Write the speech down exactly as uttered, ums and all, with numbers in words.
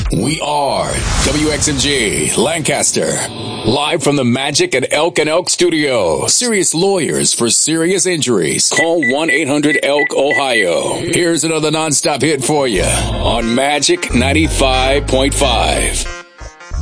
We are W X M G Lancaster, live from the Magic at Elk and Elk Studio. Serious lawyers for serious injuries. Call one eight hundred elk ohio. Here's another nonstop hit for you on Magic ninety-five point five.